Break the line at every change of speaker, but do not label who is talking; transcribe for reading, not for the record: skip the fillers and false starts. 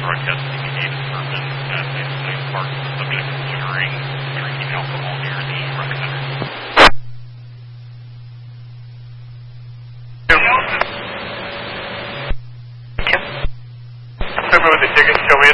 broadcast CBD determined that a safe part of the subject considering drinking alcohol near the rec center.
With the tickets, shall we